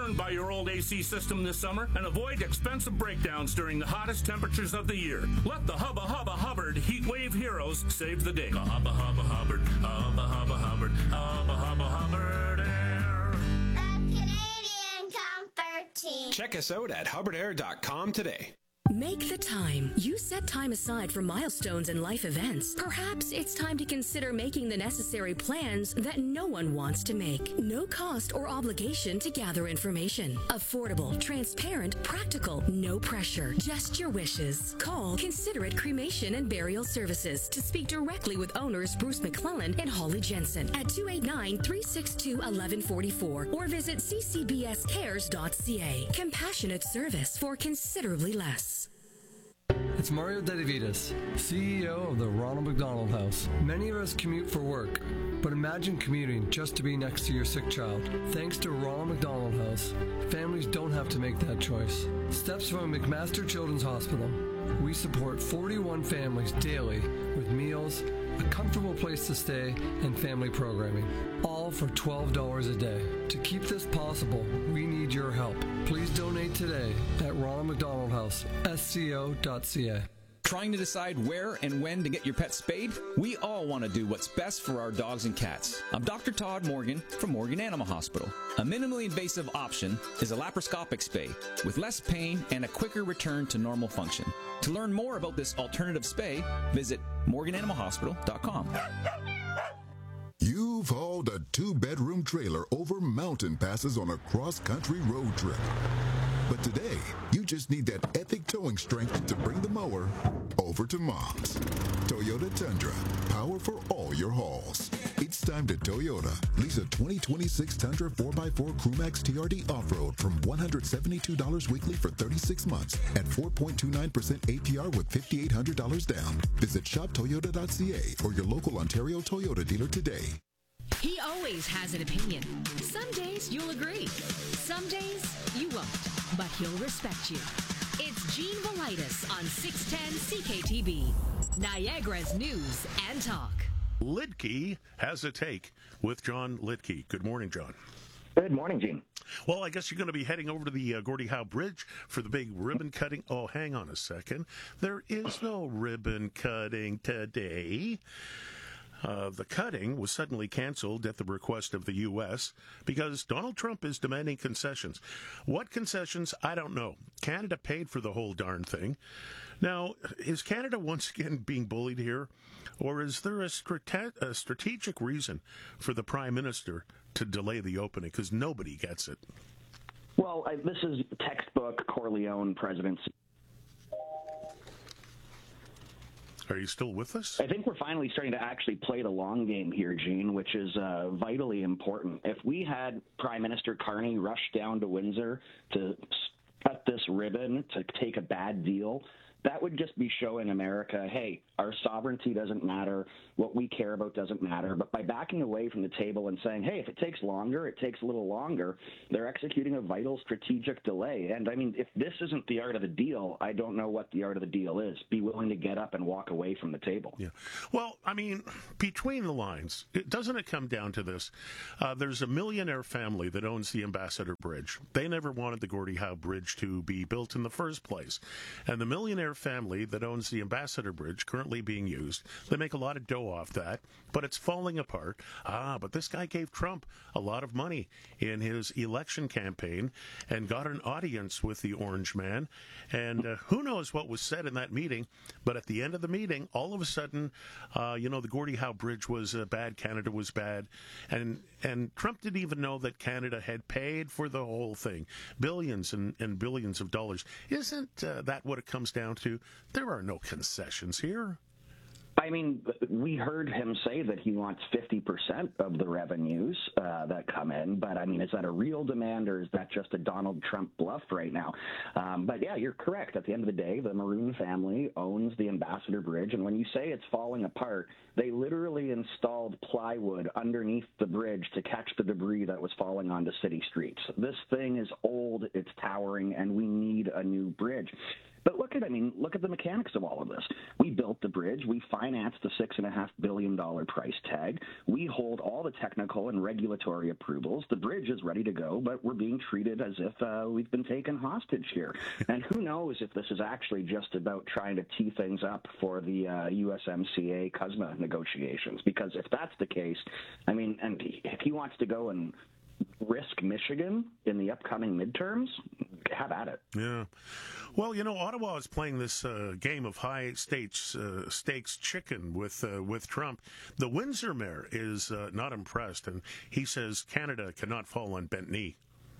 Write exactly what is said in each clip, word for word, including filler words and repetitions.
burned by your old A C system this summer and avoid expensive breakdowns during the hottest temperatures of the year. Let the Hubba Hubba Hubbard Heat Wave Heroes save the day. Hubba Hubba Hubbard, Hubba Hubba Hubbard, Hubba Hubba Hubbard Air. The Canadian Comfort Team. Check us out at hubbard air dot com today. Make the time. You set time aside for milestones and life events. Perhaps it's time to consider making the necessary plans that no one wants to make. No cost or obligation to gather information. Affordable, transparent, practical, no pressure. Just your wishes. Call Considerate Cremation and Burial Services to speak directly with owners Bruce McClellan and Holly Jensen at two eight nine, three six two, one one four four or visit c c b s cares dot c a. Compassionate service for considerably less. It's Mario Dedivitas, C E O of the Ronald McDonald House. Many of us commute for work, but imagine commuting just to be next to your sick child. Thanks to Ronald McDonald House, families don't have to make that choice. Steps from McMaster Children's Hospital. We support forty-one families daily with meals, a comfortable place to stay, and family programming, all for twelve dollars a day. To keep this possible, we need your help. Please donate today at Ronald McDonald House, S C O dot C A. Trying to decide where and when to get your pet spayed? We all want to do what's best for our dogs and cats. I'm Doctor Todd Morgan from Morgan Animal Hospital. A minimally invasive option is a laparoscopic spay with less pain and a quicker return to normal function. To learn more about this alternative spay, visit morgan animal hospital dot com. You've hauled a two-bedroom trailer over mountain passes on a cross-country road trip. But today, you just need that epic towing strength to bring the mower over to Mom's. Toyota Tundra, power for all your hauls. It's time to Toyota. Lease a twenty twenty-six Tundra four by four Crewmax T R D Off-Road from one hundred seventy-two dollars weekly for thirty-six months at four point two nine percent A P R with five thousand eight hundred dollars down. Visit shop toyota dot c a or your local Ontario Toyota dealer today. He always has an opinion. Some days you'll agree. Some days you won't. But he'll respect you. It's Gene Velitis on six ten C K T B, Niagara's News and Talk. Lidke has a take with John Lidke. Good morning, John. Good morning, Gene. Well, I guess you're going to be heading over to the uh, Gordie Howe Bridge for the big ribbon cutting. Oh, hang on a second. There is no ribbon cutting today. Uh, the cutting was suddenly canceled at the request of the U S because Donald Trump is demanding concessions. What concessions? I don't know. Canada paid for the whole darn thing. Now, is Canada once again being bullied here? Or is there a, strate- a strategic reason for the Prime Minister to delay the opening? Because nobody gets it. Well, I, this is textbook Corleone presidency. Are you still with us? I think we're finally starting to actually play the long game here, Gene, which is uh, vitally important. If we had Prime Minister Carney rush down to Windsor to cut this ribbon, to take a bad deal, that would just be showing America, hey, our sovereignty doesn't matter, what we care about doesn't matter. But by backing away from the table and saying, hey, if it takes longer, it takes a little longer, they're executing a vital strategic delay. And, I mean, if this isn't the art of the deal, I don't know what the art of the deal is. Be willing to get up and walk away from the table. Yeah. Well, I mean, between the lines, it, doesn't it come down to this? Uh, there's a millionaire family that owns the Ambassador Bridge. They never wanted the Gordie Howe Bridge to be built in the first place. And the millionaire family that owns the Ambassador Bridge, currently being used, they make a lot of dough off that, but it's falling apart. Ah, but this guy gave Trump a lot of money in his election campaign and got an audience with the Orange Man. And uh, who knows what was said in that meeting, but at the end of the meeting, all of a sudden, uh, you know, the Gordie Howe Bridge was uh, bad, Canada was bad, and and Trump didn't even know that Canada had paid for the whole thing, billions and, and billions of dollars. Isn't uh, that what it comes down to? There are no concessions here. I mean, we heard him say that he wants fifty percent of the revenues uh, that come in, but I mean, is that a real demand or is that just a Donald Trump bluff right now? Um, but yeah, you're correct. At the end of the day, the Maroon family owns the Ambassador Bridge, and when you say it's falling apart, they literally installed plywood underneath the bridge to catch the debris that was falling onto city streets. This thing is old, it's towering, and we need a new bridge. But look at, I mean, look at the mechanics of all of this. We built the bridge. We financed the six and a half billion dollar price tag. We hold all the technical and regulatory approvals. The bridge is ready to go, but we're being treated as if uh, we've been taken hostage here. And who knows if this is actually just about trying to tee things up for the uh, U S M C A C U S M A negotiations. Because if that's the case, I mean, and if he wants to go and risk Michigan in the upcoming midterms, have at it. Yeah. Well, you know, Ottawa is playing this uh, game of high stakes uh, stakes chicken with uh, with Trump. The Windsor mayor is uh, not impressed, and he says Canada cannot fall on bent knee.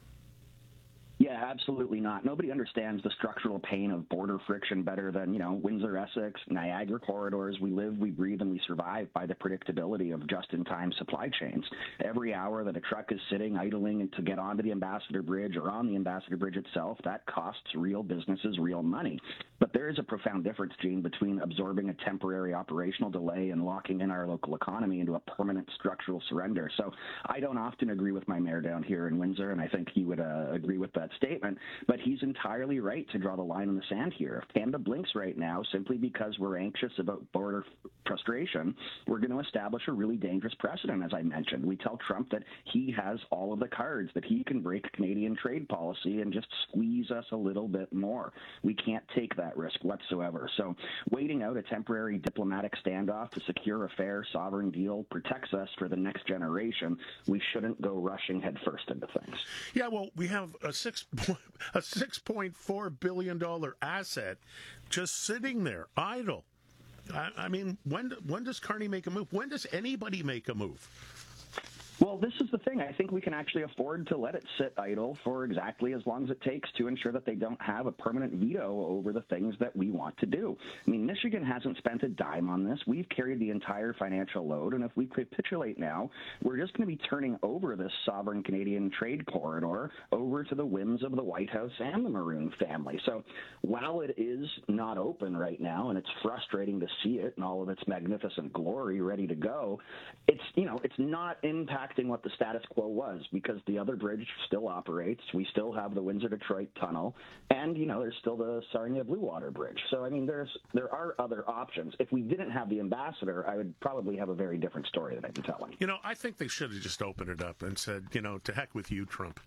Yeah, absolutely not. Nobody understands the structural pain of border friction better than, you know, Windsor, Essex, Niagara corridors. We live, we breathe, and we survive by the predictability of just-in-time supply chains. Every hour that a truck is sitting, idling to get onto the Ambassador Bridge or on the Ambassador Bridge itself, that costs real businesses real money. But there is a profound difference, Gene, between absorbing a temporary operational delay and locking in our local economy into a permanent structural surrender. So I don't often agree with my mayor down here in Windsor, and I think he would uh, agree with that statement, but he's entirely right to draw the line in the sand here. If Canada blinks right now simply because we're anxious about border frustration, we're going to establish a really dangerous precedent, as I mentioned. We tell Trump that he has all of the cards, that he can break Canadian trade policy and just squeeze us a little bit more. We can't take that risk whatsoever. So waiting out a temporary diplomatic standoff to secure a fair sovereign deal protects us for the next generation. We shouldn't go rushing headfirst into things. Yeah, well, we have a six a six point four billion dollar asset just sitting there idle. I, I mean, when when does Carney make a move? When does anybody make a move? Well, this is the thing. I think we can actually afford to let it sit idle for exactly as long as it takes to ensure that they don't have a permanent veto over the things that we want to do. I mean, Michigan hasn't spent a dime on this. We've carried the entire financial load, and if we capitulate now, we're just going to be turning over this sovereign Canadian trade corridor over to the whims of the White House and the Maroon family. So while it is not open right now, and it's frustrating to see it in all of its magnificent glory ready to go, it's, you know, it's not impacting what the status quo was, because the other bridge still operates. We still have the Windsor-Detroit tunnel, and, you know, there's still the Sarnia-Blue Water Bridge. So, I mean, there's there are other options. If we didn't have the ambassador, I would probably have a very different story that I'd be telling. You know, I think they should have just opened it up and said, you know, to heck with you, Trump.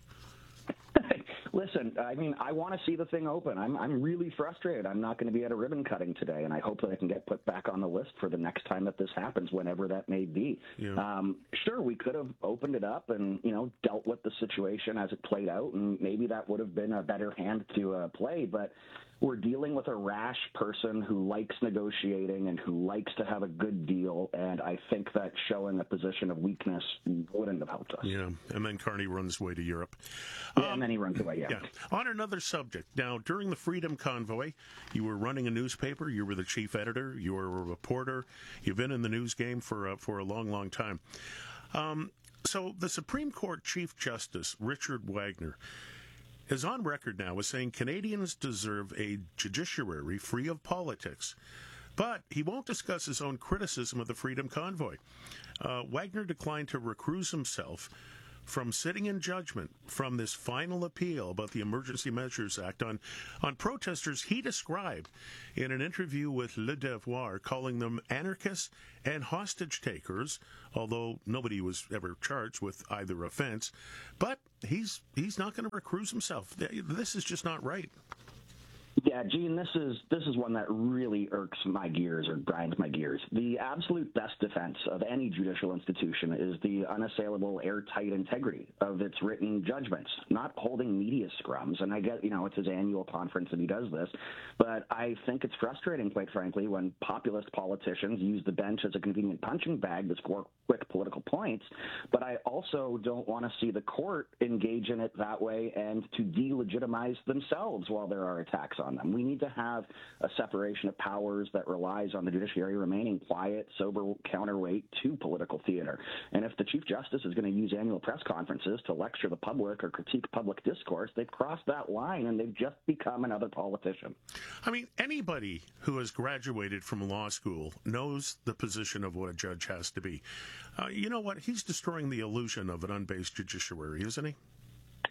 Listen, I mean, I want to see the thing open. I'm I'm really frustrated. I'm not going to be at a ribbon cutting today, and I hope that I can get put back on the list for the next time that this happens, whenever that may be. Yeah. Um, sure, we could have opened it up and, you know, dealt with the situation as it played out, and maybe that would have been a better hand to uh, play, but we're dealing with a rash person who likes negotiating and who likes to have a good deal, and I think that showing a position of weakness wouldn't have helped us. Yeah, and then Carney runs away to Europe. Yeah, um, and then he runs away, yeah. yeah. On another subject, now, during the Freedom Convoy, you were running a newspaper, you were the chief editor, you were a reporter, you've been in the news game for, uh, for a long, long time. Um, so the Supreme Court Chief Justice, Richard Wagner, is on record now as saying Canadians deserve a judiciary free of politics. But he won't discuss his own criticism of the Freedom Convoy. Uh, Wagner declined to recuse himself from sitting in judgment from this final appeal about the Emergency Measures Act on, on protesters he described in an interview with Le Devoir, calling them anarchists and hostage takers, although nobody was ever charged with either offense. But he's he's not going to recuse himself. This is just not right. Yeah, Gene, this is this is one that really irks my gears or grinds my gears. The absolute best defense of any judicial institution is the unassailable, airtight integrity of its written judgments, not holding media scrums. And I get, you know, it's his annual conference and he does this, but I think it's frustrating, quite frankly, when populist politicians use the bench as a convenient punching bag to score quick political points. But I also don't want to see the court engage in it that way and to delegitimize themselves while there are attacks on them. We need to have a separation of powers that relies on the judiciary remaining quiet, sober counterweight to political theater. And if the Chief Justice is going to use annual press conferences to lecture the public or critique public discourse, they've crossed that line and they've just become another politician. I mean, anybody who has graduated from law school knows the position of what a judge has to be. Uh, you know what? He's destroying the illusion of an unbased judiciary, isn't he?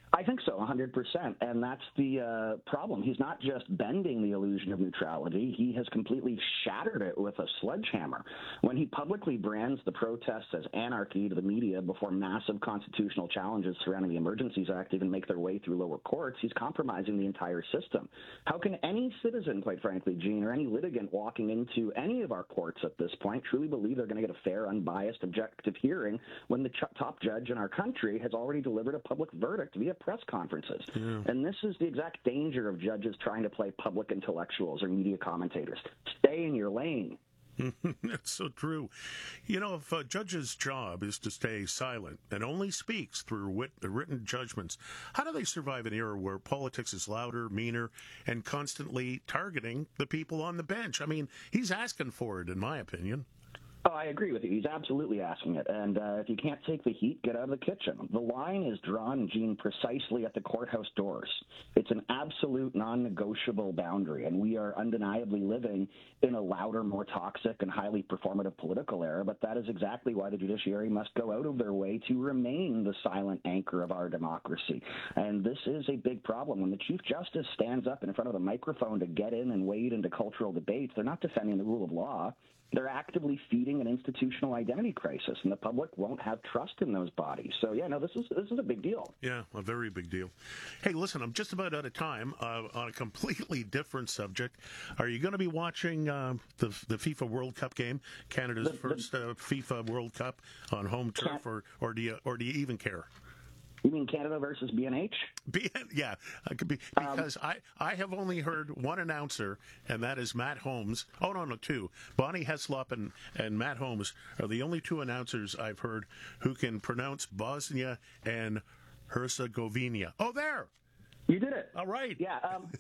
I think so, one hundred percent. And that's the uh, problem. He's not just bending the illusion of neutrality. He has completely shattered it with a sledgehammer. When he publicly brands the protests as anarchy to the media before massive constitutional challenges surrounding the Emergencies Act even make their way through lower courts, he's compromising the entire system. How can any citizen, quite frankly, Gene, or any litigant walking into any of our courts at this point truly believe they're going to get a fair, unbiased, objective hearing when the ch- top judge in our country has already delivered a public verdict via press conferences? Yeah. And this is the exact danger of judges trying to play public intellectuals or media commentators. Stay in your lane. That's so true. You know, if a judge's job is to stay silent and only speaks through wit- written judgments, how do they survive an era where politics is louder, meaner, and constantly targeting the people on the bench? I mean, he's asking for it, in my opinion. Oh, I agree with you. He's absolutely asking it. And uh, if you can't take the heat, get out of the kitchen. The line is drawn, Gene, precisely at the courthouse doors. It's an absolute non-negotiable boundary, and we are undeniably living in a louder, more toxic, and highly performative political era, but that is exactly why the judiciary must go out of their way to remain the silent anchor of our democracy. And this is a big problem. When the Chief Justice stands up in front of the microphone to get in and wade into cultural debates, they're not defending the rule of law. They're actively feeding an institutional identity crisis, and the public won't have trust in those bodies. So, yeah, no, this is this is a big deal. Yeah, a very big deal. Hey, listen, I'm just about out of time uh, on a completely different subject. Are you going to be watching uh, the the FIFA World Cup game, Canada's the, first uh, FIFA World Cup on home turf, or, or do you or do you even care? You mean Canada versus B N H? B- yeah, because um, I, I have only heard one announcer, and that is Matt Holmes. Oh, no, no, two. Bonnie Heslop and, and Matt Holmes are the only two announcers I've heard who can pronounce Bosnia and Herzegovina. Oh, there! You did it. All right. Yeah. Um,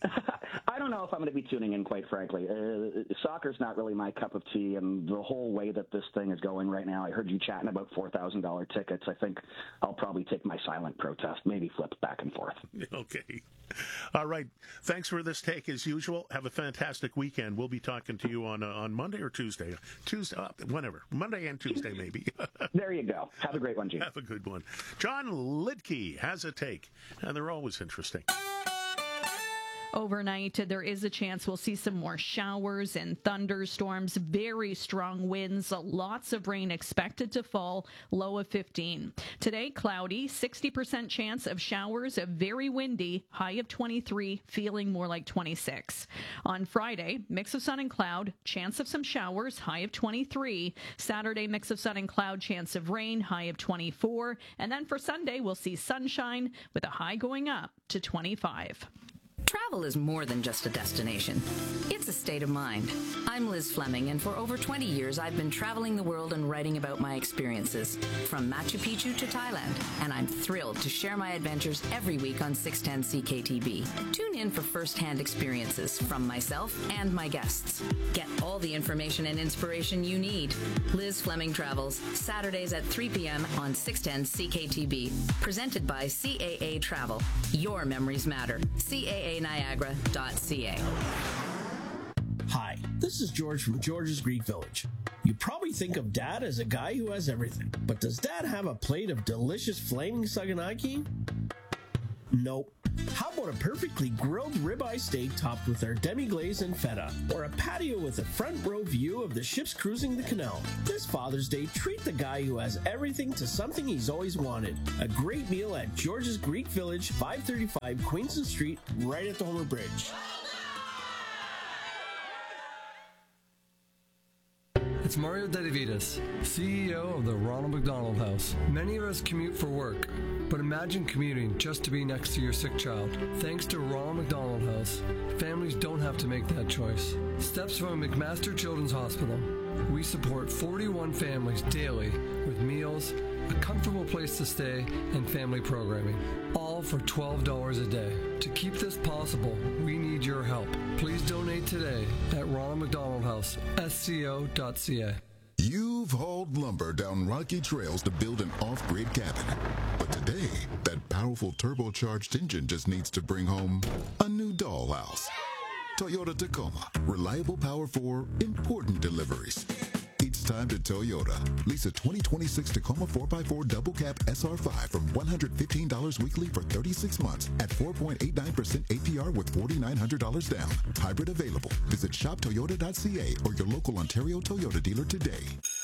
I don't know if I'm going to be tuning in, quite frankly. Uh, soccer's not really my cup of tea, and the whole way that this thing is going right now, I heard you chatting about four thousand dollars tickets. I think I'll probably take my silent protest, maybe flip back and forth. Okay. All right. Thanks for this take, as usual. Have a fantastic weekend. We'll be talking to you on uh, on Monday or Tuesday. Tuesday, uh, whenever. Monday and Tuesday, maybe. There you go. Have a great one, Gene. Have a good one. John Lidke has a take, and they're always interesting. Overnight, there is a chance we'll see some more showers and thunderstorms, very strong winds, lots of rain expected to fall, low of fifteen. Today, cloudy, sixty percent chance of showers, very windy, high of twenty-three, feeling more like twenty-six. On Friday, mix of sun and cloud, chance of some showers, high of twenty-three. Saturday, mix of sun and cloud, chance of rain, high of twenty-four. And then for Sunday, we'll see sunshine with a high going up to twenty-five. Travel is more than just a destination. It's a state of mind. I'm Liz Fleming, and for over twenty years, I've been traveling the world and writing about my experiences, from Machu Picchu to Thailand, and I'm thrilled to share my adventures every week on six ten C K T B. Tune in for first-hand experiences from myself and my guests. Get all the information and inspiration you need. Liz Fleming Travels, Saturdays at three p.m. on six ten C K T B. Presented by C A A Travel. Your memories matter. C A A Niagara dot C A. Hi, this is George from George's Greek Village. You probably think of Dad as a guy who has everything, but does Dad have a plate of delicious flaming saganaki? Nope. How about a perfectly grilled ribeye steak topped with our demi-glaze and feta, or a patio with a front row view of the ships cruising the canal? This Father's Day, treat the guy who has everything to something he's always wanted. A great meal at George's Greek Village, five thirty-five Queenston Street, right at the Homer Bridge. It's Mario Dedivitas, C E O of the Ronald McDonald House. Many of us commute for work, but imagine commuting just to be next to your sick child. Thanks to Ronald McDonald House, families don't have to make that choice. Steps from McMaster Children's Hospital. We support forty-one families daily with meals, a comfortable place to stay, and family programming, all for twelve dollars a day. To keep this possible, we need your help. Please donate today at Ronald McDonald House, S C O dot C A. You've hauled lumber down rocky trails to build an off-grid cabin. But today, that powerful turbocharged engine just needs to bring home a new dollhouse. Toyota Tacoma, reliable power for important deliveries. It's time to Toyota. Lease a twenty twenty-six Tacoma four by four double cab S R five from one hundred fifteen dollars weekly for thirty-six months at four point eight nine percent A P R with four thousand nine hundred dollars down. Hybrid available. Visit shop toyota dot c a or your local Ontario Toyota dealer today.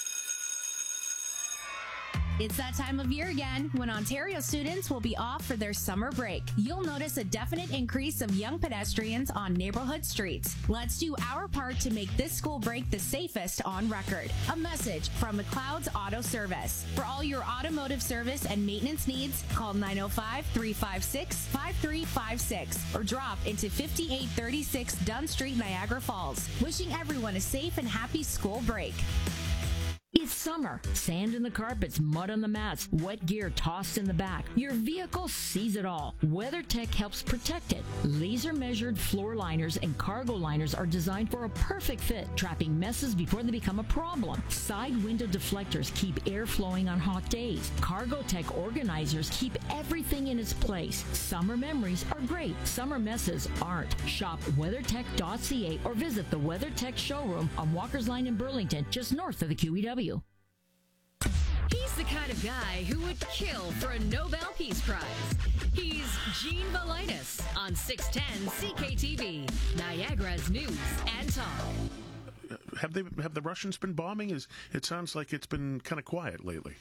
It's that time of year again when Ontario students will be off for their summer break. You'll notice a definite increase of young pedestrians on neighborhood streets. Let's do our part to make this school break the safest on record. A message from McLeod's Auto Service. For all your automotive service and maintenance needs, call nine oh five, three five six, five three five six or drop into fifty-eight thirty-six Dunn Street, Niagara Falls. Wishing everyone a safe and happy school break. It's summer. Sand in the carpets, mud on the mats, wet gear tossed in the back. Your vehicle sees it all. WeatherTech helps protect it. Laser-measured floor liners and cargo liners are designed for a perfect fit, trapping messes before they become a problem. Side window deflectors keep air flowing on hot days. CargoTech organizers keep everything in its place. Summer memories are great. Summer messes aren't. Shop weathertech dot c a or visit the WeatherTech showroom on Walker's Line in Burlington, just north of the Q E W. He's the kind of guy who would kill for a Nobel Peace Prize. He's Gene Velitis on six ten C K T V, Niagara's News and Talk. Have they have the Russians been bombing? Is it sounds like it's been kind of quiet lately.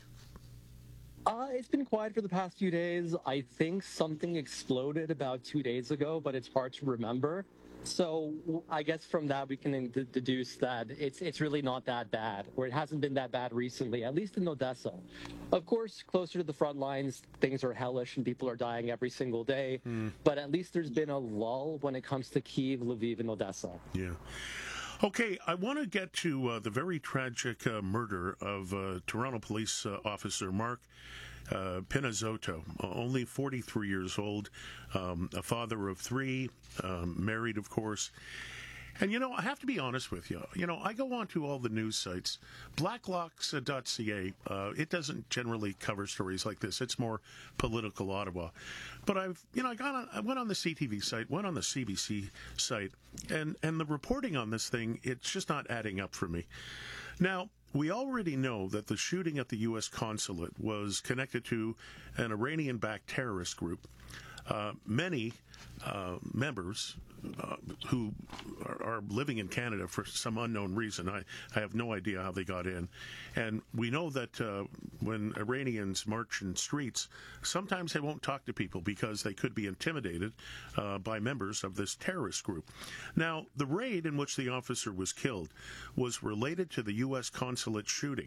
Uh, it's been quiet for the past few days. I think something exploded about two days ago, but it's hard to remember. So I guess from that we can d- deduce that it's it's really not that bad, or it hasn't been that bad recently, at least in Odessa. Of course, closer to the front lines, things are hellish and people are dying every single day. Mm. But at least there's been a lull when it comes to Kyiv, Lviv, and Odessa. Yeah. Okay, I want to get to uh, the very tragic uh, murder of uh, Toronto police uh, officer Mark Uh, Pinazzotto, only forty-three years old, um, a father of three, um, married, of course. And, you know, I have to be honest with you. You know, I go on to all the news sites. blacklocks dot c a, uh, it doesn't generally cover stories like this. It's more political Ottawa. But I've, you know, I got on, I went on the C T V site, went on the C B C site, and, and the reporting on this thing, it's just not adding up for me. Now, we already know that the shooting at the U S consulate was connected to an Iranian-backed terrorist group. Uh, many uh, members uh, who are, are living in Canada for some unknown reason. I, I have no idea how they got in. And we know that uh, when Iranians march in streets, sometimes they won't talk to people because they could be intimidated uh, by members of this terrorist group. Now, the raid in which the officer was killed was related to the U S consulate shooting.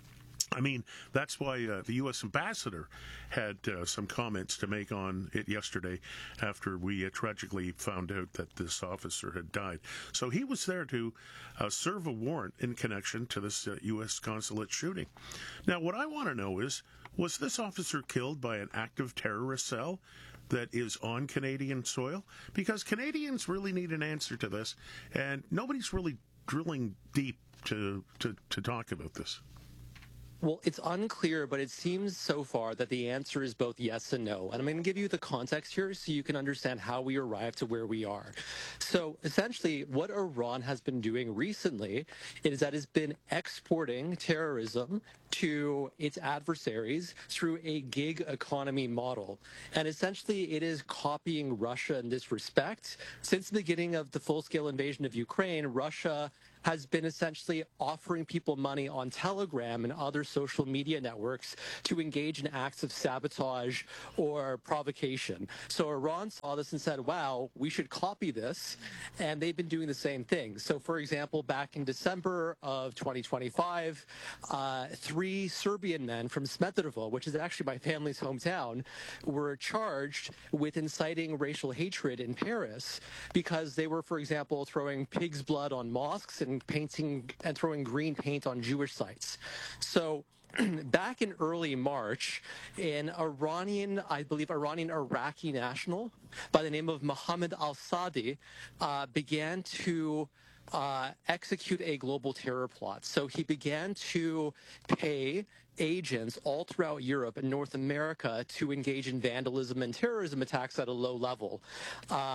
I mean, that's why uh, the U S ambassador had uh, some comments to make on it yesterday after we uh, tragically found out that this officer had died. So he was there to uh, serve a warrant in connection to this uh, U S consulate shooting. Now, what I want to know is, was this officer killed by an active terrorist cell that is on Canadian soil? Because Canadians really need an answer to this, and nobody's really drilling deep to, to, to talk about this. Well, it's unclear, but it seems so far that the answer is both yes and no. And I'm going to give you the context here so you can understand how we arrived to where we are. So essentially, what Iran has been doing recently is that it's been exporting terrorism to its adversaries through a gig economy model. And essentially, it is copying Russia in this respect. Since the beginning of the full-scale invasion of Ukraine, Russia has been essentially offering people money on Telegram and other social media networks to engage in acts of sabotage or provocation. So Iran saw this and said, wow, we should copy this, and they've been doing the same thing. So, for example, back in December of twenty twenty-five, uh, three Serbian men from Smederevo, which is actually my family's hometown, were charged with inciting racial hatred in Paris because they were, for example, throwing pig's blood on mosques and painting and throwing green paint on Jewish sites. So back in early March, an Iranian, I believe Iranian Iraqi national by the name of Mohammed al-Sadi uh, began to uh, execute a global terror plot. So he began to pay agents all throughout Europe and North America to engage in vandalism and terrorism attacks at a low level. Uh,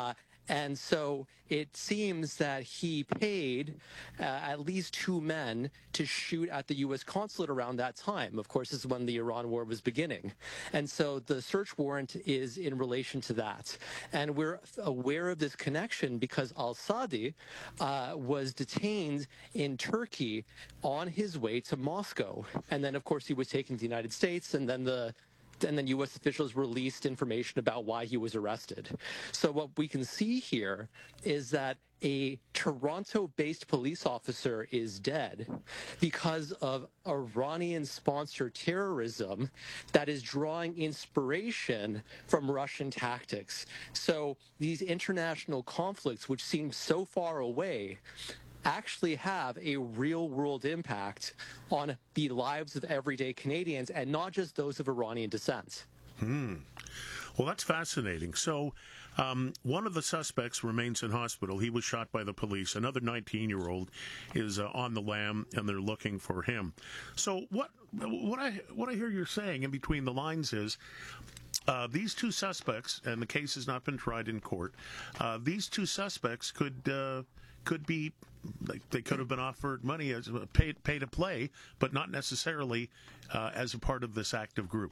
And so it seems that he paid uh, at least two men to shoot at the U S consulate around that time. Of course, this is when the Iran war was beginning. And so the search warrant is in relation to that. And we're aware of this connection because al-Sadi uh, was detained in Turkey on his way to Moscow. And then, of course, he was taken to the United States, and then the and then U S officials released information about why he was arrested. So what we can see here is that a Toronto-based police officer is dead because of Iranian-sponsored terrorism that is drawing inspiration from Russian tactics. So these international conflicts, which seem so far away, actually have a real-world impact on the lives of everyday Canadians, and not just those of Iranian descent. Hmm. Well, that's fascinating. So um, one of the suspects remains in hospital. He was shot by the police. Another nineteen-year-old is uh, on the lam, and they're looking for him. So what what I what I hear you're saying in between the lines is uh, these two suspects, and the case has not been tried in court, uh, these two suspects could uh, could be Like they could have been offered money as a pay, pay to play, but not necessarily uh, as a part of this active group.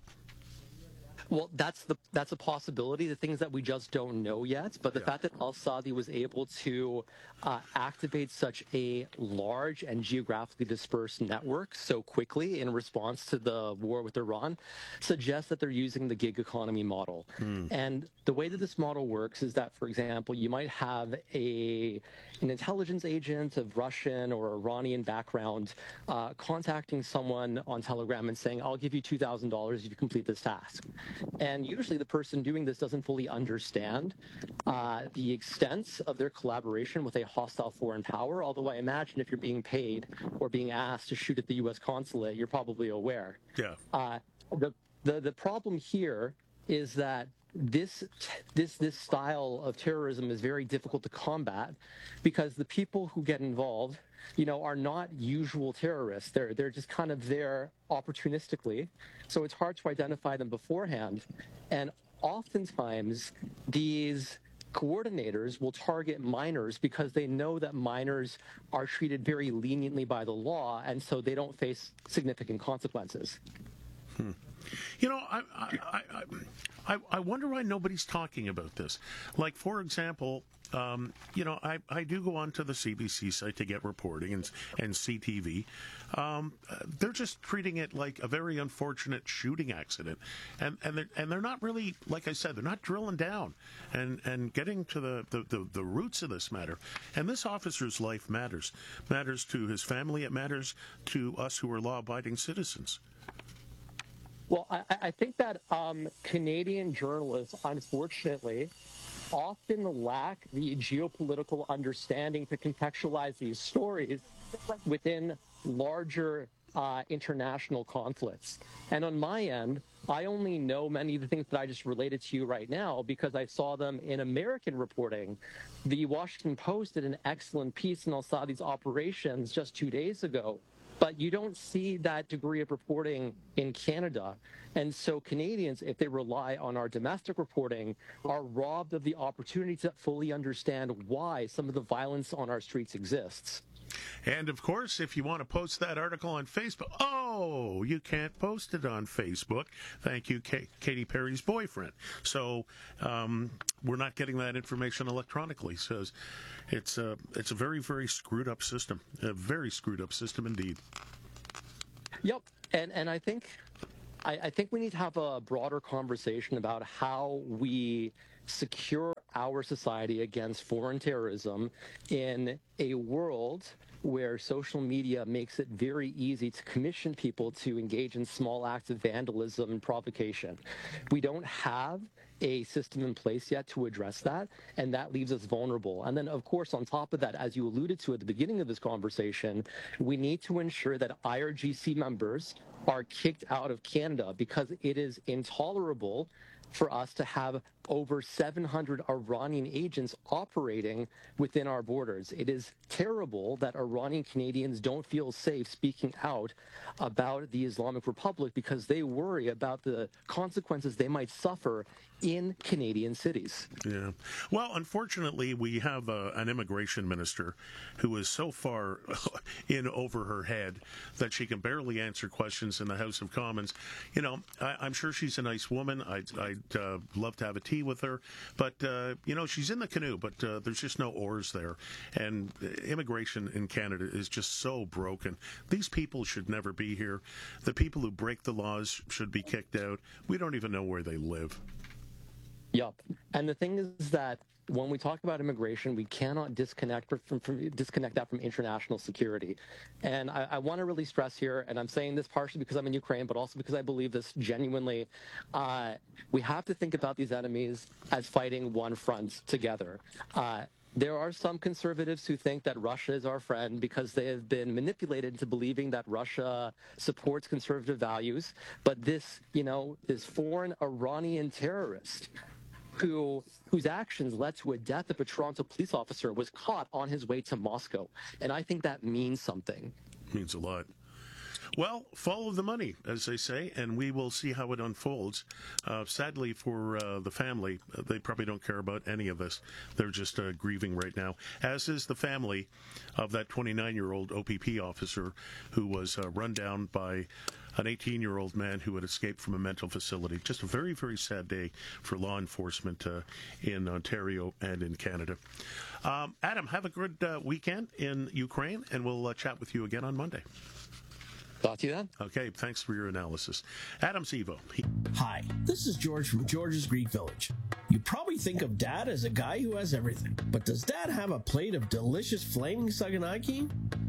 Well, that's the that's a possibility. The things that we just don't know yet, but the yeah. fact that al-Sadi was able to uh, activate such a large and geographically dispersed network so quickly in response to the war with Iran suggests that they're using the gig economy model. Hmm. And the way that this model works is that, for example, you might have a an intelligence agent of Russian or Iranian background uh, contacting someone on Telegram and saying, "I'll give you two thousand dollars if you complete this task." And usually the person doing this doesn't fully understand uh, the extent of their collaboration with a hostile foreign power, although I imagine if you're being paid or being asked to shoot at the U S consulate, you're probably aware. Yeah. Uh, the, the, the problem here is that this this this style of terrorism is very difficult to combat because the people who get involved, you know, are not usual terrorists. They're they're just kind of there opportunistically. So it's hard to identify them beforehand. And oftentimes these coordinators will target minors because they know that minors are treated very leniently by the law, and so they don't face significant consequences. Hmm. You know, I, I, I, I wonder why nobody's talking about this. Like, for example, um, you know, I, I do go onto the C B C site to get reporting and, and C T V. Um, they're just treating it like a very unfortunate shooting accident. And, and, they're, and they're not really, like I said, they're not drilling down and, and getting to the, the, the, the roots of this matter. And this officer's life matters. Matters to his family. It matters to us who are law-abiding citizens. Well, I, I think that um, Canadian journalists, unfortunately, often lack the geopolitical understanding to contextualize these stories within larger uh, international conflicts. And on my end, I only know many of the things that I just related to you right now because I saw them in American reporting. The Washington Post did an excellent piece on al-Sadi's operations just two days ago. But you don't see that degree of reporting in Canada. And so Canadians, if they rely on our domestic reporting, are robbed of the opportunity to fully understand why some of the violence on our streets exists. And, of course, if you want to post that article on Facebook, oh, you can't post it on Facebook. Thank you, K- Katy Perry's boyfriend. So um, we're not getting that information electronically. So it's a, it's a very, very screwed up system, a very screwed up system indeed. Yep. And, and I think I, I think we need to have a broader conversation about how we secure our society against foreign terrorism in a world where social media makes it very easy to commission people to engage in small acts of vandalism and provocation. We don't have a system in place yet to address that, and that leaves us vulnerable. And then, of course, on top of that, as you alluded to at the beginning of this conversation, we need to ensure that I R G C members are kicked out of Canada because it is intolerable for us to have over seven hundred Iranian agents operating within our borders. It is terrible that Iranian Canadians don't feel safe speaking out about the Islamic Republic because they worry about the consequences they might suffer in Canadian cities. Yeah. Well, unfortunately, we have uh, an immigration minister who is so far in over her head that she can barely answer questions in the House of Commons. You know, I, I'm sure she's a nice woman. I'd, I'd uh, love to have a tea with her. But, uh, you know, she's in the canoe, but uh, there's just no oars there. And immigration in Canada is just so broken. These people should never be here. The people who break the laws should be kicked out. We don't even know where they live. Yup. And the thing is that when we talk about immigration, we cannot disconnect from, from disconnect that from international security. And I, I want to really stress here, and I'm saying this partially because I'm in Ukraine, but also because I believe this genuinely, uh, we have to think about these enemies as fighting one front together. Uh, There are some conservatives who think that Russia is our friend because they have been manipulated into believing that Russia supports conservative values. But this, you know, this foreign Iranian terrorist who whose actions led to a death of a Toronto police officer was caught on his way to Moscow. And I think that means something. Means a lot. Well, follow the money, as they say, and we will see how it unfolds. Uh, sadly for uh, the family, they probably don't care about any of this. They're just uh, grieving right now, as is the family of that twenty-nine-year-old O P P officer who was uh, run down by an eighteen-year-old man who had escaped from a mental facility. Just a very, very sad day for law enforcement uh, in Ontario and in Canada. Um, Adam, have a good uh, weekend in Ukraine, and we'll uh, chat with you again on Monday. Talk to you then. Okay, thanks for your analysis. Adam Sevo. He- Hi, this is George from George's Greek Village. You probably think of Dad as a guy who has everything, but does Dad have a plate of delicious flaming saganaki?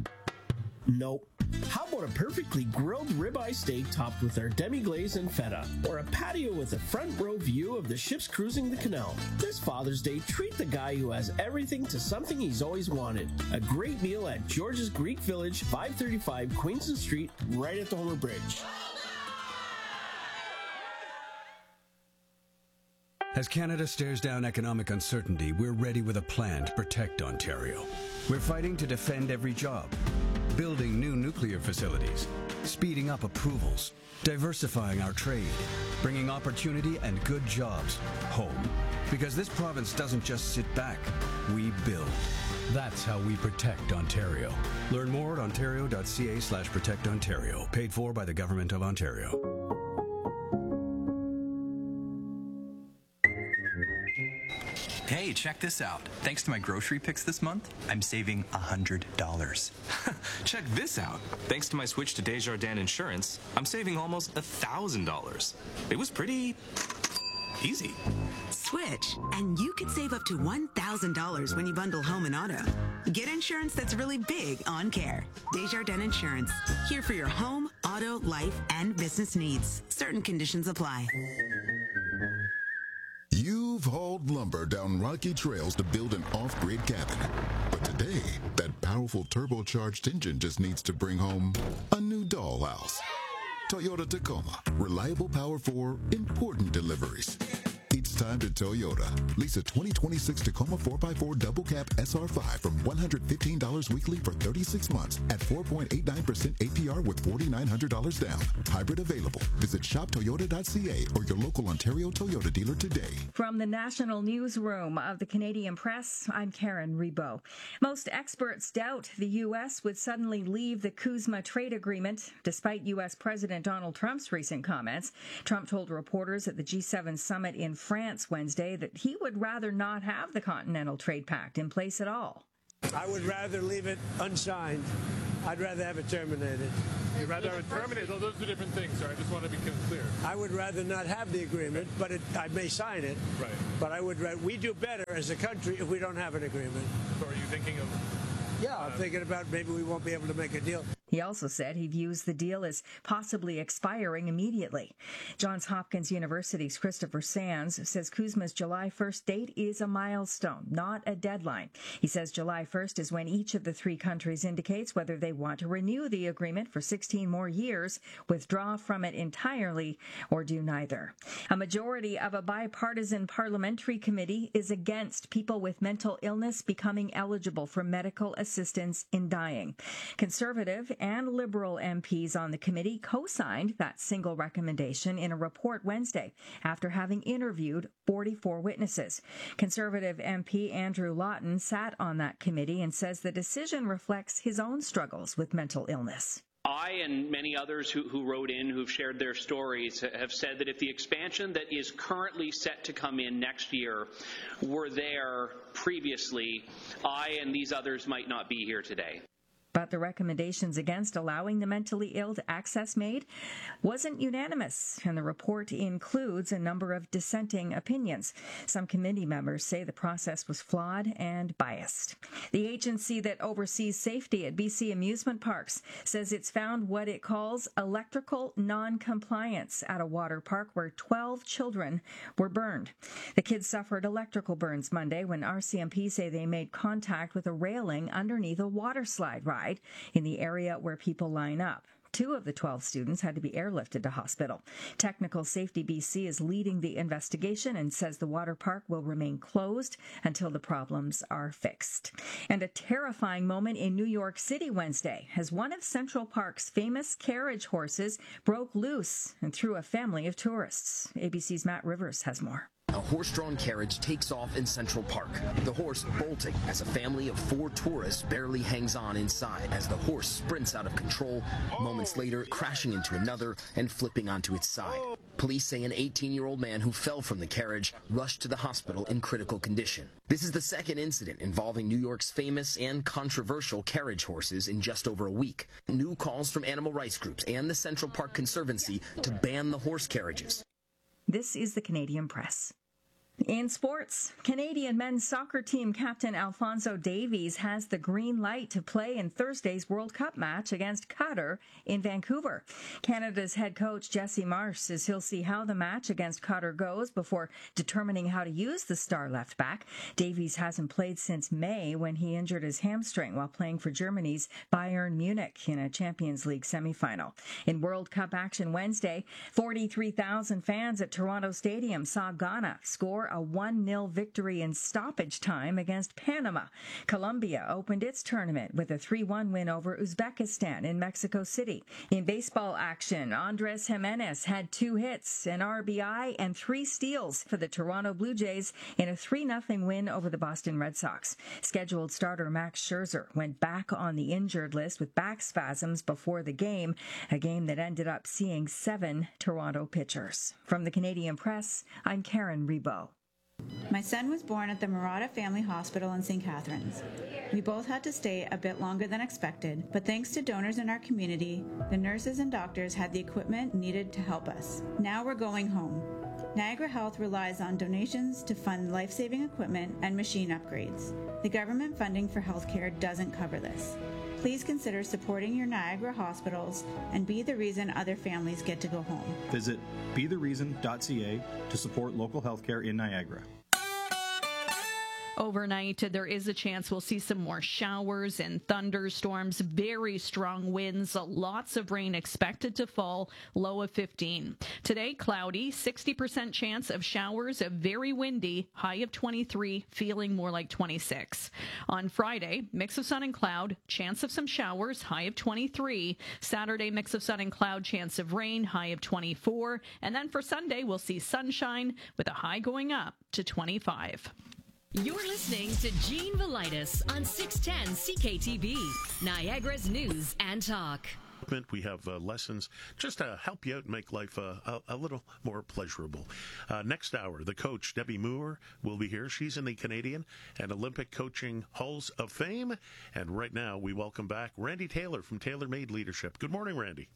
Nope. How about a perfectly grilled ribeye steak topped with our demi-glaze and feta? Or a patio with a front row view of the ships cruising the canal? This Father's Day, treat the guy who has everything to something he's always wanted. A great meal at George's Greek Village, five thirty-five Queenston Street, right at the Homer Bridge. As Canada stares down economic uncertainty, we're ready with a plan to protect Ontario. We're fighting to defend every job, building new nuclear facilities, speeding up approvals, diversifying our trade, bringing opportunity and good jobs home. Because this province doesn't just sit back, we build. That's how we protect Ontario. Learn more at ontario.ca slash protect Ontario. Paid for by the Government of Ontario. Hey, check this out. Thanks to my grocery picks this month, I'm saving one hundred dollars. Check this out. Thanks to my switch to Desjardins Insurance, I'm saving almost one thousand dollars. It was pretty easy. Switch, and you could save up to one thousand dollars when you bundle home and auto. Get insurance that's really big on care. Desjardins Insurance, here for your home, auto, life, and business needs. Certain conditions apply. You've hauled lumber down rocky trails to build an off-grid cabin. But today, that powerful turbocharged engine just needs to bring home a new dollhouse. Toyota Tacoma. Reliable power for important deliveries. It's time to Toyota. Lease a twenty twenty-six Tacoma four by four double cab S R five from one hundred fifteen dollars weekly for thirty-six months at four point eight nine percent A P R with four thousand nine hundred dollars down. Hybrid available. Visit shop toyota dot c a or your local Ontario Toyota dealer today. From the National Newsroom of the Canadian Press, I'm Karen Rebo. Most experts doubt the U S would suddenly leave the CUSMA trade agreement, despite U S President Donald Trump's recent comments. Trump told reporters at the G seven summit in France Wednesday that he would rather not have the Continental Trade Pact in place at all. I would rather leave it unsigned. I'd rather have it terminated. You'd rather have it terminated? Oh, those are different things, sir. I just want to be clear. I would rather not have the agreement, but it, I may sign it. Right. But I would. We do better as a country if we don't have an agreement. So are you thinking of... Yeah, I'm thinking about maybe we won't be able to make a deal. He also said he views the deal as possibly expiring immediately. Johns Hopkins University's Christopher Sands says CUSMA's July first date is a milestone, not a deadline. He says July first is when each of the three countries indicates whether they want to renew the agreement for sixteen more years, withdraw from it entirely, or do neither. A majority of a bipartisan parliamentary committee is against people with mental illness becoming eligible for medical assistance. assistance in dying. Conservative and Liberal M Ps on the committee co-signed that single recommendation in a report Wednesday after having interviewed forty-four witnesses. Conservative M P Andrew Lawton sat on that committee and says the decision reflects his own struggles with mental illness. I and many others who, who wrote in, who've shared their stories, have said that if the expansion that is currently set to come in next year were there previously, I and these others might not be here today. But the recommendations against allowing the mentally ill to access MAID wasn't unanimous, and the report includes a number of dissenting opinions. Some committee members say the process was flawed and biased. The agency that oversees safety at B C amusement parks says it's found what it calls electrical non-compliance at a water park where twelve children were burned. The kids suffered electrical burns Monday when R C M P say they made contact with a railing underneath a water slide ride in the area where people line up. Two of the twelve students had to be airlifted to hospital. Technical Safety B C is leading the investigation and says the water park will remain closed until the problems are fixed. And a terrifying moment in New York City Wednesday as one of Central Park's famous carriage horses broke loose and threw a family of tourists. A B C's Matt Rivers has more. A horse-drawn carriage takes off in Central Park, the horse bolting as a family of four tourists barely hangs on inside as the horse sprints out of control, moments later crashing into another and flipping onto its side. Police say an eighteen-year-old man who fell from the carriage rushed to the hospital in critical condition. This is the second incident involving New York's famous and controversial carriage horses in just over a week. New calls from animal rights groups and the Central Park Conservancy to ban the horse carriages. This is the Canadian Press. In sports, Canadian men's soccer team captain Alphonso Davies has the green light to play in Thursday's World Cup match against Qatar in Vancouver. Canada's head coach Jesse Marsh says he'll see how the match against Qatar goes before determining how to use the star left back. Davies hasn't played since May when he injured his hamstring while playing for Germany's Bayern Munich in a Champions League semifinal. In World Cup action Wednesday, forty-three thousand fans at Toronto Stadium saw Ghana score a one nil victory in stoppage time against Panama. Colombia opened its tournament with a three one win over Uzbekistan in Mexico City. In baseball action, Andres Jimenez had two hits, an R B I, and three steals for the Toronto Blue Jays in a three nothing win over the Boston Red Sox. Scheduled starter Max Scherzer went back on the injured list with back spasms before the game, a game that ended up seeing seven Toronto pitchers. From the Canadian Press, I'm Karen Rebo. My son was born at the Murata Family Hospital in Saint Catharines. We both had to stay a bit longer than expected, but thanks to donors in our community, the nurses and doctors had the equipment needed to help us. Now we're going home. Niagara Health relies on donations to fund life-saving equipment and machine upgrades. The government funding for healthcare doesn't cover this. Please consider supporting your Niagara hospitals and be the reason other families get to go home. Visit be the reason dot c a to support local healthcare in Niagara. Overnight, there is a chance we'll see some more showers and thunderstorms, very strong winds, lots of rain expected to fall, low of fifteen. Today, cloudy, sixty percent chance of showers, very windy, high of twenty-three, feeling more like twenty-six. On Friday, mix of sun and cloud, chance of some showers, high of twenty-three. Saturday, mix of sun and cloud, chance of rain, high of twenty-four. And then for Sunday, we'll see sunshine with a high going up to twenty-five. You're listening to Gene Velitis on six ten C K T B, Niagara's News and Talk. We have uh, lessons just to help you out and make life uh, a, a little more pleasurable. Uh, next hour, the coach, Debbie Moore, will be here. She's in the Canadian and Olympic Coaching Halls of Fame. And right now, we welcome back Randy Taylor from Taylor Made Leadership. Good morning, Randy.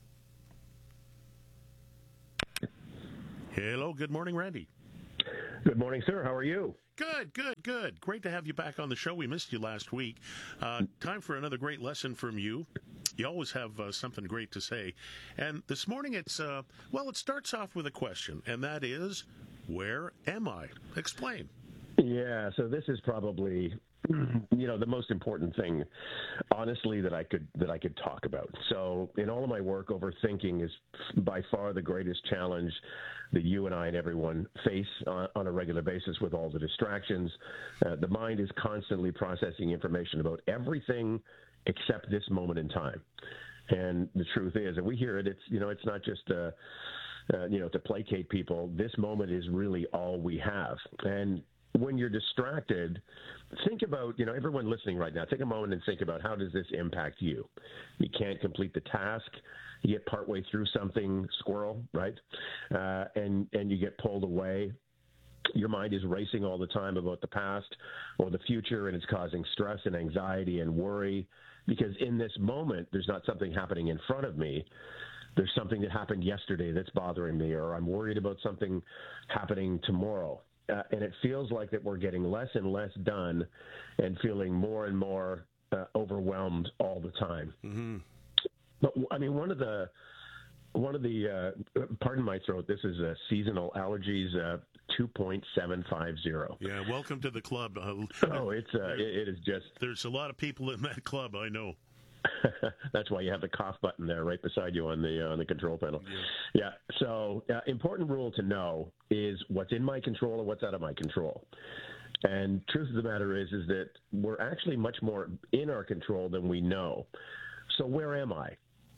Hello, good morning, Randy. Good morning, sir. How are you? Good, good, good. Great to have you back on the show. We missed you last week. Uh, time for another great lesson from you. You always have uh, something great to say. And this morning it's, uh, well, it starts off with a question, and that is, where am I? Explain. Yeah, so this is probably, you know, the most important thing, honestly, that I could that I could talk about. So in all of my work, overthinking is by far the greatest challenge that you and I and everyone face on, on a regular basis with all the distractions. Uh, the mind is constantly processing information about everything except this moment in time. And the truth is, and we hear it, it's, you know, it's not just, uh, uh, you know, to placate people. This moment is really all we have. And when you're distracted, think about, you know, everyone listening right now, take a moment and think about how does this impact you? You can't complete the task. You get partway through something, squirrel, right? Uh, and, and you get pulled away. Your mind is racing all the time about the past or the future, and it's causing stress and anxiety and worry because in this moment, there's not something happening in front of me. There's something that happened yesterday that's bothering me, or I'm worried about something happening tomorrow. Uh, and it feels like that we're getting less and less done and feeling more and more uh, overwhelmed all the time. Mm-hmm. But I mean, one of the, one of the, uh, pardon my throat, this is uh, seasonal allergies, uh, two point seven five zero. Yeah, welcome to the club. Uh, oh, it's uh, it, it is just. There's a lot of people in that club, I know. That's why you have the cough button there right beside you on the uh, on the control panel. Yeah. yeah. So, uh, important rule to know is what's in my control and what's out of my control. And truth of the matter is, is that we're actually much more in our control than we know. So, where am I?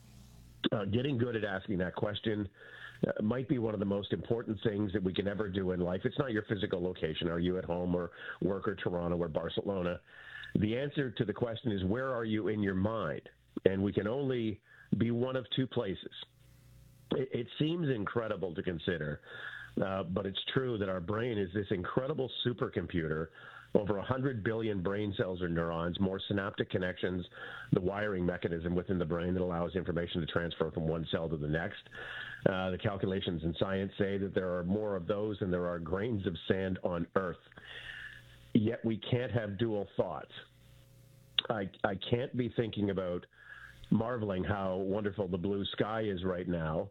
Uh, getting good at asking that question uh, might be one of the most important things that we can ever do in life. It's not your physical location. Are you at home or work or Toronto or Barcelona? The answer to the question is, where are you in your mind? And we can only be one of two places. It, it seems incredible to consider, uh, but it's true that our brain is this incredible supercomputer, over one hundred billion brain cells or neurons, more synaptic connections, the wiring mechanism within the brain that allows information to transfer from one cell to the next. Uh, the calculations in science say that there are more of those than there are grains of sand on Earth. Yet we can't have dual thoughts. I, I can't be thinking about marveling how wonderful the blue sky is right now,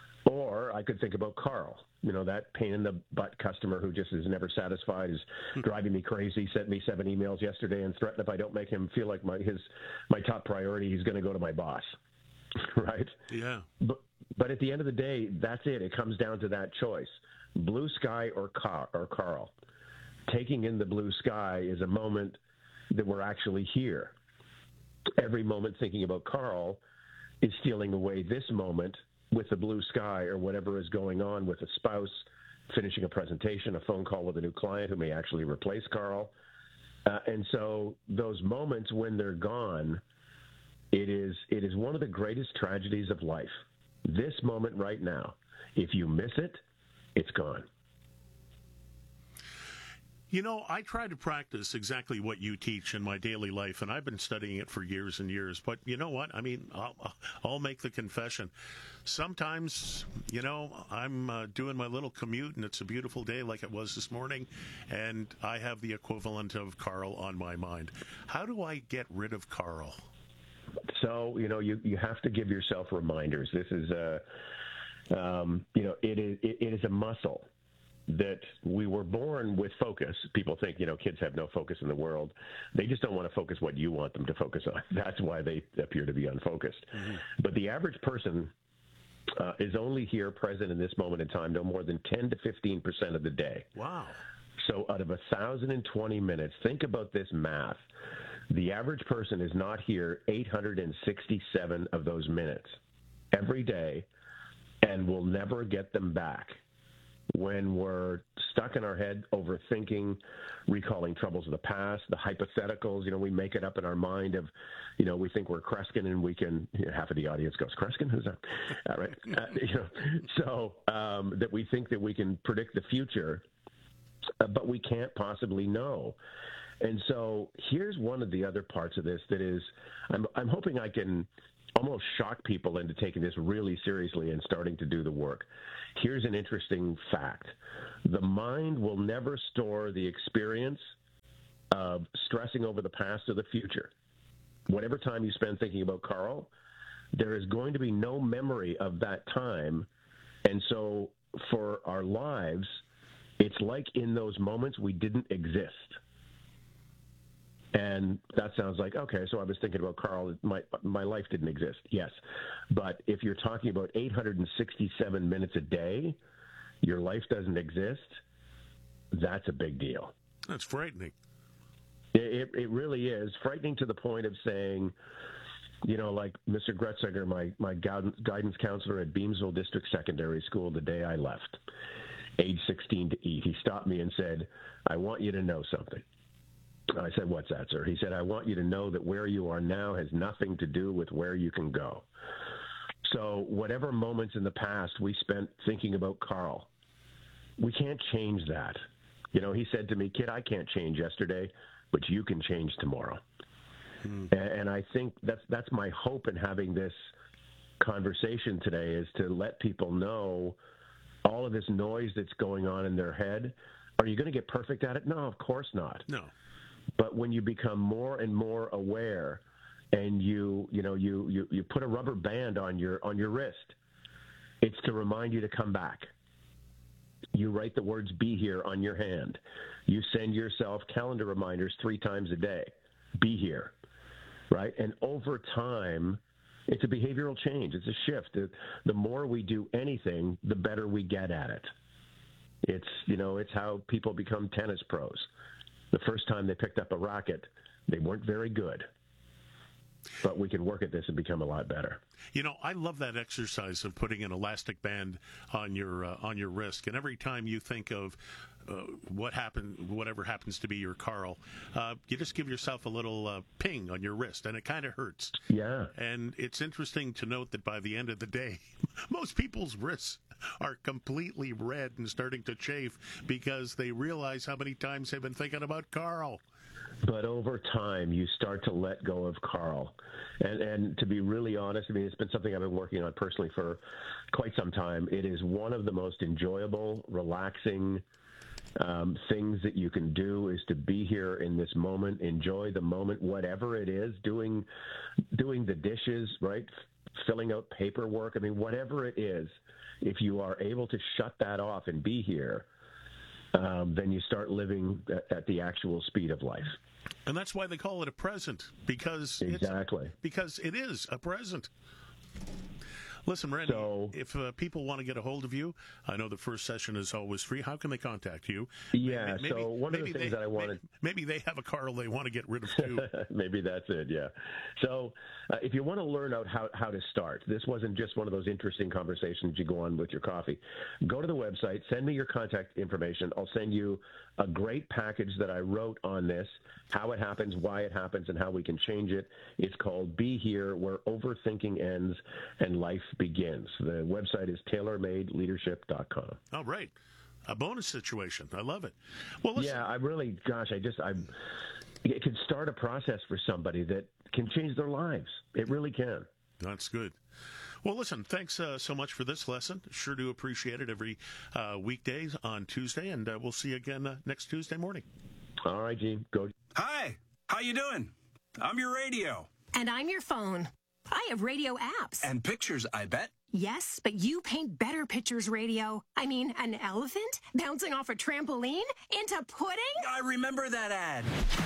or I could think about Carl, you know, that pain in the butt customer who just is never satisfied, is driving me crazy, sent me seven emails yesterday and threatened if I don't make him feel like my his my top priority, he's going to go to my boss, right? Yeah. But, but at the end of the day, that's it. It comes down to that choice, blue sky or, Car- or Carl. Taking in the blue sky is a moment that we're actually here. Every moment thinking about Carl is stealing away this moment with the blue sky or whatever is going on with a spouse, finishing a presentation, a phone call with a new client who may actually replace Carl. Uh, and so those moments when they're gone, it is it is one of the greatest tragedies of life. This moment right now, if you miss it, it's gone. You know, I try to practice exactly what you teach in my daily life, and I've been studying it for years and years. But you know what? I mean, I'll, I'll make the confession. Sometimes, you know, I'm uh, doing my little commute, and it's a beautiful day like it was this morning, and I have the equivalent of Carl on my mind. How do I get rid of Carl? So, you know, you, you have to give yourself reminders. This is a, um, you know, it is it, it is a muscle that we were born with focus. People think, you know, kids have no focus in the world. They just don't want to focus what you want them to focus on. That's why they appear to be unfocused. Mm-hmm. But the average person uh, is only here present in this moment in time no more than ten to fifteen percent of the day. Wow. So out of one thousand twenty minutes, think about this math. The average person is not here eight hundred sixty-seven of those minutes every day and will never get them back. When we're stuck in our head overthinking, recalling troubles of the past, the hypotheticals, you know, we make it up in our mind of, you know, we think we're Kreskin and we can, you know, half of the audience goes, Kreskin? Who's that? All right. Uh, you know, so um, that we think that we can predict the future, uh, but we can't possibly know. And so here's one of the other parts of this that is, I'm, I'm hoping I can almost shock people into taking this really seriously and starting to do the work. Here's an interesting fact. The mind will never store the experience of stressing over the past or the future. Whatever time you spend thinking about Carl, there is going to be no memory of that time. And so for our lives, It's like in those moments we didn't exist. And that sounds like, okay, so I was thinking about Carl, my my life didn't exist. Yes. But if you're talking about eight hundred sixty-seven minutes a day, your life doesn't exist, that's a big deal. That's frightening. It, it, it really is. Frightening to the point of saying, you know, like Mister Gretzinger, my, my guidance counselor at Beamsville District Secondary School, the day I left, age sixteen to eat, he stopped me and said, I want you to know something. I said, what's that, sir? He said, I want you to know that where you are now has nothing to do with where you can go. So whatever moments in the past we spent thinking about Carl, we can't change that. You know, he said to me, kid, I can't change yesterday, but you can change tomorrow. Hmm. And, and I think that's, that's my hope in having this conversation today, is to let people know all of this noise that's going on in their head. Are you going to get perfect at it? No, of course not. No. But when you become more and more aware, and you you know you, you, you put a rubber band on your on your wrist, it's to remind you to come back. You write the words "be here" on your hand. You send yourself calendar reminders three times a day. Be here, right? And over time, it's a behavioral change. It's a shift. The, the more we do anything, the better we get at it. It's you know it's how people become tennis pros. The first time they picked up a racket, they weren't very good. But we can work at this and become a lot better. You know, I love that exercise of putting an elastic band on your uh, on your wrist. And every time you think of uh, what happened, whatever happens to be your Carl, uh, you just give yourself a little uh, ping on your wrist, and it kind of hurts. Yeah. And it's interesting to note that by the end of the day, most people's wrists are completely red and starting to chafe because they realize how many times they've been thinking about Carl. But over time, you start to let go of Carl. And, and to be really honest, I mean, it's been something I've been working on personally for quite some time. It is one of the most enjoyable, relaxing um, things that you can do, is to be here in this moment, enjoy the moment, whatever it is, doing, doing the dishes, right, filling out paperwork. I mean, whatever it is, if you are able to shut that off and be here, um, then you start living at, at the actual speed of life. And that's why they call it a present, because exactly it's, because it is a present. Listen, Randy, so, if uh, people want to get a hold of you, I know the first session is always free. How can they contact you? Yeah, maybe, so one of the things they, that I wanted... Maybe, maybe they have a Carl they want to get rid of, too. Maybe that's it, yeah. So uh, if you want to learn out how, how to start, this wasn't just one of those interesting conversations you go on with your coffee. Go to the website, send me your contact information. I'll send you a great package that I wrote on this, how it happens, why it happens, and how we can change it. It's called Be Here, Where Overthinking Ends and Life Begins. The website is tailor made leadership dot com. All right. A bonus situation. I love it. Well, listen. Yeah, I really, gosh, I just, I, it can start a process for somebody that can change their lives. It really can. That's good. Well, listen, thanks uh, so much for this lesson. Sure do appreciate it every uh, weekdays on Tuesday, and uh, we'll see you again uh, next Tuesday morning. All right, Gene. Go. Hi. How you doing? I'm your radio. And I'm your phone. I have radio apps. And pictures, I bet. Yes, but you paint better pictures, radio. I mean, an elephant bouncing off a trampoline into pudding? I remember that ad.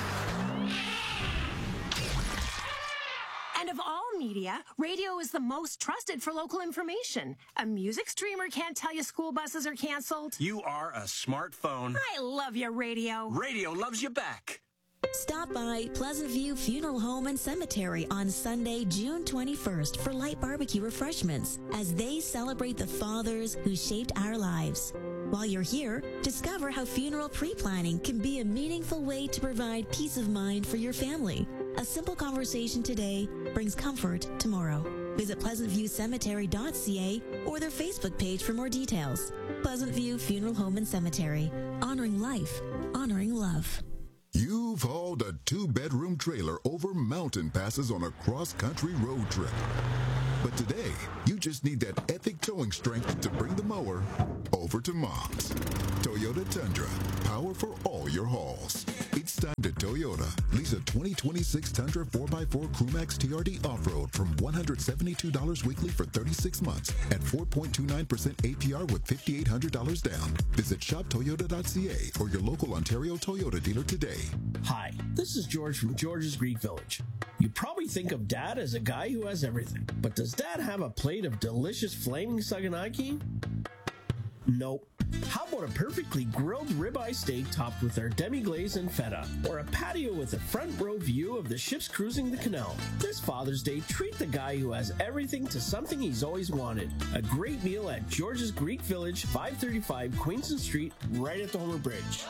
And of all media, radio is the most trusted for local information. A music streamer can't tell you school buses are canceled. You are a smartphone. I love you, radio. Radio loves you back. Stop by Pleasant View Funeral Home and Cemetery on Sunday, June twenty-first for light barbecue refreshments as they celebrate the fathers who shaped our lives. While you're here, discover how funeral pre-planning can be a meaningful way to provide peace of mind for your family. A simple conversation today brings comfort tomorrow. Visit pleasant view cemetery dot c a or their Facebook page for more details. Pleasant View Funeral Home and Cemetery, honoring life, honoring love. You've hauled a two-bedroom trailer over mountain passes on a cross-country road trip. But today, you just need that epic towing strength to bring the mower over to Mom's. Toyota Tundra, power for all your hauls. It's time to Toyota. Lease a twenty twenty-six Tundra four by four Crewmax T R D Off-Road from one hundred seventy-two dollars weekly for thirty-six months at four point two nine percent A P R with five thousand eight hundred dollars down. Visit shop toyota dot c a or your local Ontario Toyota dealer today. Hi, this is George from George's Greek Village. You probably think of Dad as a guy who has everything, but does Dad have a plate of delicious flaming saganaki? Nope. How about a perfectly grilled ribeye steak topped with our demi-glaze and feta? Or a patio with a front row view of the ships cruising the canal? This Father's Day, treat the guy who has everything to something he's always wanted. A great meal at George's Greek Village, five thirty-five Queenston Street, right at the Homer Bridge.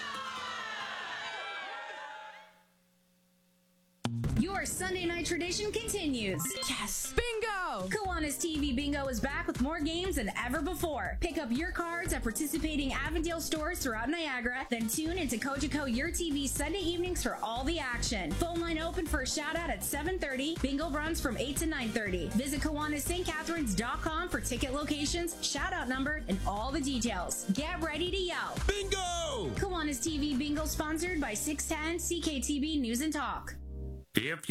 Your Sunday night tradition continues. Yes! Bingo! Kiwanis T V Bingo is back with more games than ever before. Pick up your cards at participating Avondale stores throughout Niagara, then tune into Cogeco Your T V Sunday evenings for all the action. Phone line open for a shout out at seven thirty. Bingo runs from eight to nine thirty. Visit Kiwanis St Catharines dot com for ticket locations, shout out number, and all the details. Get ready to yell. Bingo! Kiwanis T V Bingo sponsored by six ten C K T B News and Talk. If